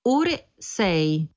ore 6.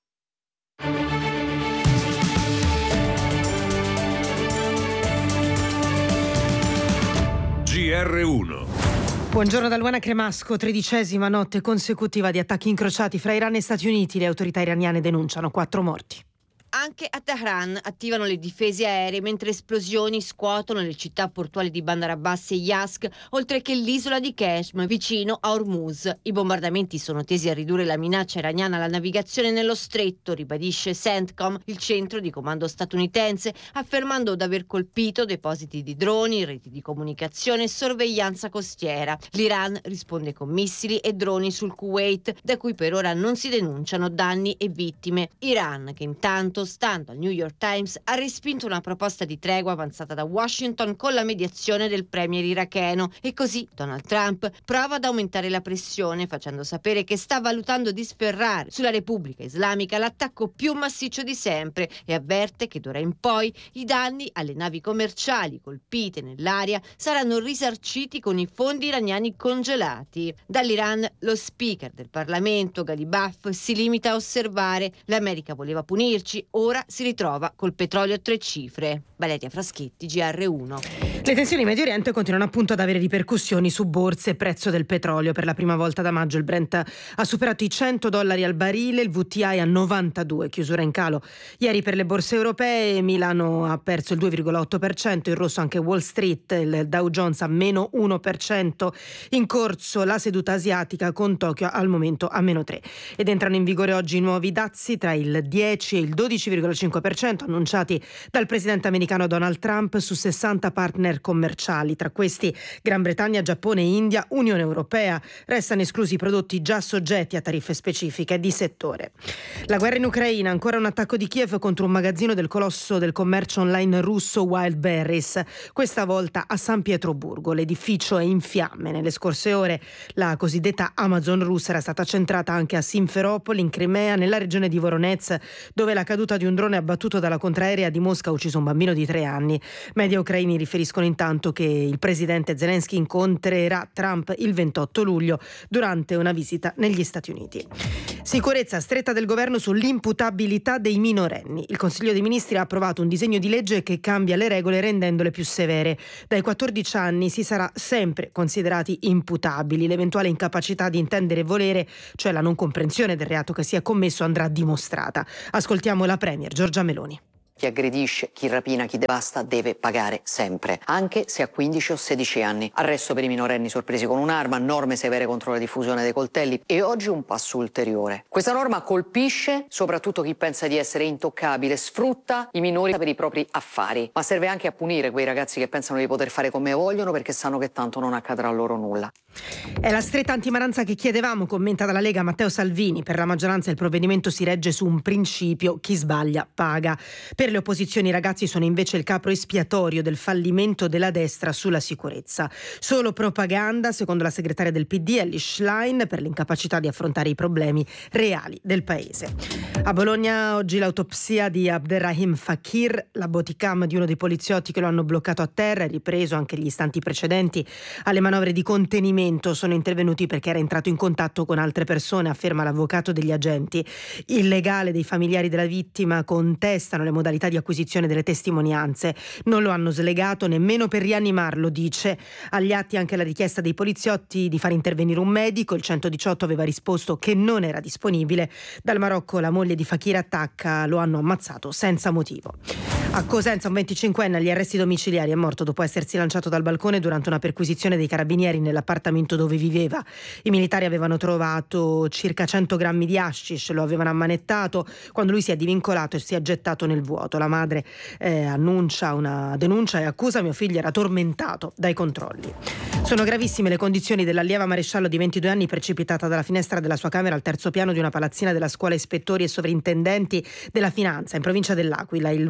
GR1. Buongiorno da Luana Cremasco, 13ª notte consecutiva di attacchi incrociati fra Iran e Stati Uniti. Le autorità iraniane denunciano 4 morti. Anche a Tehran attivano le difese aeree mentre esplosioni scuotono le città portuali di Bandar Abbas e Yazd, oltre che l'isola di Qeshm vicino a Hormuz. I bombardamenti sono tesi a ridurre la minaccia iraniana alla navigazione nello stretto, ribadisce CENTCOM, il centro di comando statunitense, affermando d'aver colpito depositi di droni, reti di comunicazione e sorveglianza costiera. L'Iran risponde con missili e droni sul Kuwait, da cui per ora non si denunciano danni e vittime. Iran, che intanto, stando al New York Times, ha respinto una proposta di tregua avanzata da Washington con la mediazione del premier iracheno, e così Donald Trump prova ad aumentare la pressione, facendo sapere che sta valutando di sferrare sulla Repubblica Islamica l'attacco più massiccio di sempre, e avverte che d'ora in poi i danni alle navi commerciali colpite nell'area saranno risarciti con i fondi iraniani congelati. Dall'Iran lo speaker del Parlamento Ghalibaf si limita a osservare: l'America voleva punirci, ora si ritrova col petrolio a 3 cifre. Valeria Fraschetti, GR1. Le tensioni in Medio Oriente continuano appunto ad avere ripercussioni su borse e prezzo del petrolio. Per la prima volta da maggio il Brent ha superato i $100 al barile, il WTI a 92, chiusura in calo. Ieri per le borse europee Milano ha perso il 2,8%, in rosso anche Wall Street, il Dow Jones a meno 1%, in corso la seduta asiatica con Tokyo al momento a meno 3. Ed entrano in vigore oggi i nuovi dazi tra il 10 e il 12,5% annunciati dal presidente americano Donald Trump su 60 partner commerciali. Tra questi Gran Bretagna, Giappone, India, Unione Europea. Restano esclusi i prodotti già soggetti a tariffe specifiche di settore. La guerra in Ucraina, ancora un attacco di Kiev contro un magazzino del colosso del commercio online russo Wildberries, questa volta a San Pietroburgo. L'edificio è in fiamme. Nelle scorse ore la cosiddetta Amazon russa era stata centrata anche a Simferopol, in Crimea, nella regione di Voronezh, dove la caduta di un drone abbattuto dalla contraerea di Mosca ha ucciso un bambino di 3 anni. Media ucraini riferiscono intanto che il presidente Zelensky incontrerà Trump il 28 luglio durante una visita negli Stati Uniti. Sicurezza stretta del governo sull'imputabilità dei minorenni. Il Consiglio dei Ministri ha approvato un disegno di legge che cambia le regole rendendole più severe. Dai 14 anni si sarà sempre considerati imputabili. L'eventuale incapacità di intendere e volere, cioè la non comprensione del reato che sia commesso, andrà dimostrata. Ascoltiamo la Premier Giorgia Meloni. Chi aggredisce, chi rapina, chi devasta deve pagare sempre, anche se ha 15 o 16 anni. Arresto per i minorenni sorpresi con un'arma, norme severe contro la diffusione dei coltelli e oggi un passo ulteriore. Questa norma colpisce soprattutto chi pensa di essere intoccabile, sfrutta i minori per i propri affari, ma serve anche a punire quei ragazzi che pensano di poter fare come vogliono perché sanno che tanto non accadrà loro nulla. È la stretta antimaranza che chiedevamo, commenta dalla Lega Matteo Salvini. Per la maggioranza il provvedimento si regge su un principio: chi sbaglia paga. Per le opposizioni i ragazzi sono invece il capro espiatorio del fallimento della destra sulla sicurezza. Solo propaganda, secondo la segretaria del PD Elly Schlein, per l'incapacità di affrontare i problemi reali del paese. A Bologna oggi l'autopsia di Abderrahim Fakir, la bodycam di uno dei poliziotti che lo hanno bloccato a terra e ripreso anche gli istanti precedenti alle manovre di contenimento. Sono intervenuti perché era entrato in contatto con altre persone, afferma l'avvocato degli agenti. Il legale dei familiari della vittima contestano le modalità di acquisizione delle testimonianze. Non lo hanno slegato nemmeno per rianimarlo, dice. Agli atti anche la richiesta dei poliziotti di far intervenire un medico. Il 118 aveva risposto che non era disponibile. Dal Marocco la moglie di Fakir attacca: lo hanno ammazzato senza motivo. A Cosenza un 25enne agli arresti domiciliari è morto dopo essersi lanciato dal balcone durante una perquisizione dei carabinieri nell'appartamento dove viveva. I militari avevano trovato circa 100 grammi di hashish, lo avevano ammanettato quando lui si è divincolato e si è gettato nel vuoto. La madre annuncia una denuncia e accusa: mio figlio era tormentato dai controlli. Sono gravissime le condizioni dell'allieva maresciallo di 22 anni precipitata dalla finestra della sua camera al terzo piano di una palazzina della scuola ispettori e sovrintendenti della finanza in provincia dell'Aquila. Il volo di oltre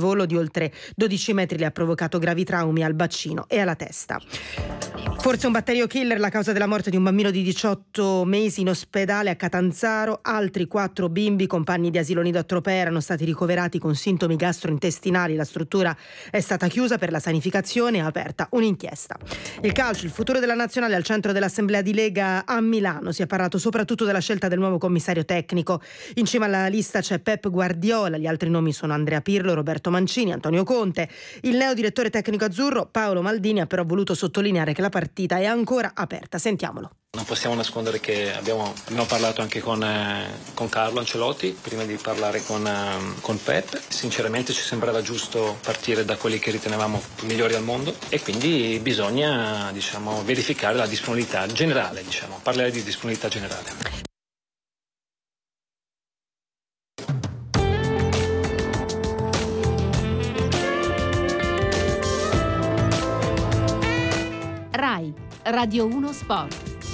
oltre 12 metri le ha provocato gravi traumi al bacino e alla testa. Forse un batterio killer la causa della morte di un bambino di 18 mesi in ospedale a Catanzaro. Altri 4 bimbi, compagni di asilo nido a Tropea, erano stati ricoverati con sintomi gastrointestinali. La struttura è stata chiusa per la sanificazione e ha aperta un'inchiesta. Il calcio, il futuro della nazionale al centro dell'assemblea di Lega a Milano. Si è parlato soprattutto della scelta del nuovo commissario tecnico. In cima alla lista c'è Pep Guardiola, gli altri nomi sono Andrea Pirlo, Roberto Mancini, Antonio Conte. Il neo direttore tecnico azzurro Paolo Maldini ha però voluto sottolineare che la partita è ancora aperta. Sentiamolo. Non possiamo nascondere che abbiamo parlato anche con Carlo Ancelotti prima di parlare con Pep. Sinceramente ci sembrava giusto partire da quelli che ritenevamo migliori al mondo e quindi bisogna verificare la disponibilità generale, parlare di disponibilità generale. RAI Radio 1 Sport.